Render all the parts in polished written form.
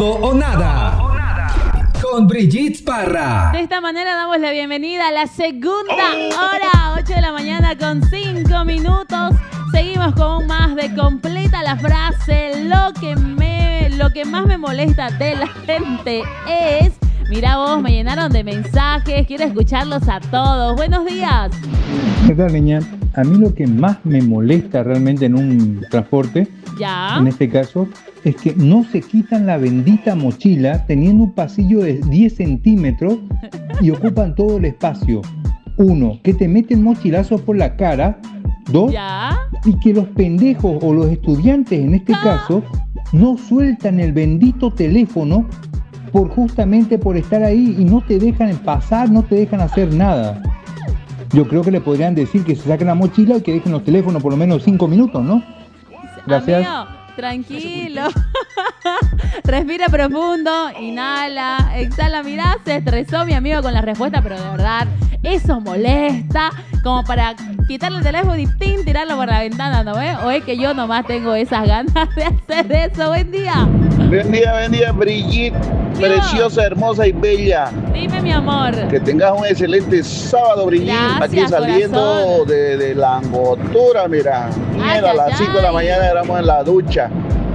Todo o nada. Con Brigitte Parra. De esta manera damos la bienvenida a la segunda hora, 8 de la mañana con 5 minutos. Seguimos con más de completa la frase. Lo que más me molesta de la gente es... Mira vos, me llenaron de mensajes, quiero escucharlos a todos. Buenos días. ¿Qué tal, niña? A mí lo que más me molesta realmente en un transporte, en este caso, es que no se quitan la bendita mochila teniendo un pasillo de 10 centímetros y ocupan todo el espacio. 1, que te meten mochilazos por la cara. 2, y que los pendejos o los estudiantes en este caso no sueltan el bendito teléfono justamente por estar ahí y no te dejan pasar, no te dejan hacer nada. Yo creo que le podrían decir que se saquen la mochila y que dejen los teléfonos por lo menos 5 minutos, ¿no? Gracias. Amigo, tranquilo. Respira profundo, inhala, exhala. Mirá, se estresó mi amigo con la respuesta, pero de verdad, eso molesta. Como para quitarle el teléfono y tirarlo por la ventana, ¿no ves? O es que yo nomás tengo esas ganas de hacer eso. Buen día. Buen día, Brigitte. Preciosa, hermosa y bella. Dime, mi amor. Que tengas un excelente sábado, Brigitte. Gracias, aquí saliendo de la Angostura, mira. A las 5 de la mañana éramos en la ducha.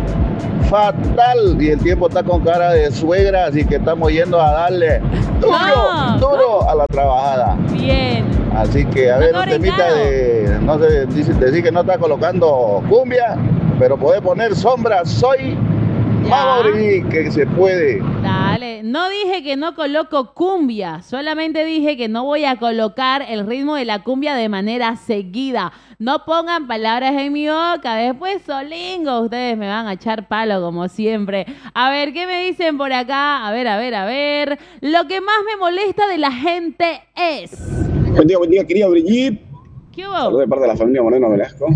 Fatal. Y el tiempo está con cara de suegra, así que estamos yendo a darle duro a la trabajada. Bien. Así que, a ver, un temita de... No sé, decir que no está colocando cumbia, pero puede poner sombra, soy... Vamos, que se puede. Dale, no dije que no coloco cumbia, solamente dije que no voy a colocar el ritmo de la cumbia de manera seguida. No pongan palabras en mi boca, después solingo, ustedes me van a echar palo como siempre. A ver, ¿qué me dicen por acá? A ver. Lo que más me molesta de la gente es... Buen día, querida Brigitte. ¿Qué hubo? Saludos de parte de la familia Moreno Velasco.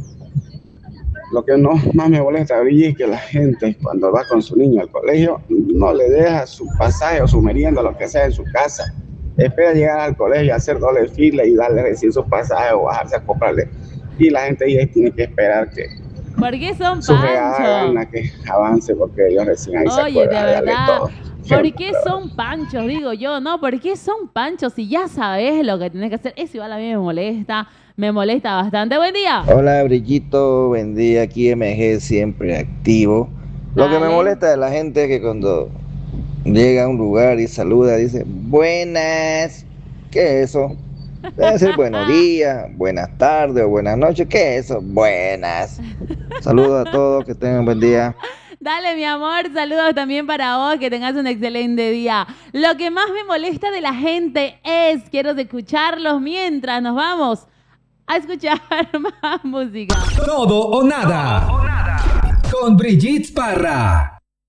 Lo que más me molesta, Brigitte, es que la gente cuando va con su niño al colegio no le deja su pasaje o su merienda, lo que sea, en su casa. Espera llegar al colegio, hacer doble fila y darle recién su pasaje o bajarse a comprarle. Y la gente ahí tiene que esperar que ¿por qué son su panchos? que avance porque ellos recién ahí se acuerdan Oye, de darle verdad, todo. ¿por qué son panchos? Digo yo, ¿no? ¿Por qué son panchos si ya sabes lo que tenés que hacer? Eso igual a mí me molesta bastante. Buen día. Hola, Brillito, buen día, aquí MG siempre activo. Lo que me molesta de la gente es que cuando llega a un lugar y saluda, dice, buenas, ¿qué es eso? Debe decir buenos días, buenas tardes o buenas noches, ¿qué es eso? Buenas. Saludos a todos, que tengan un buen día. Dale, mi amor, saludos también para vos, que tengas un excelente día. Lo que más me molesta de la gente es, quiero escucharlos mientras nos vamos a escuchar más música. Todo o nada. Con Brigitte Parra.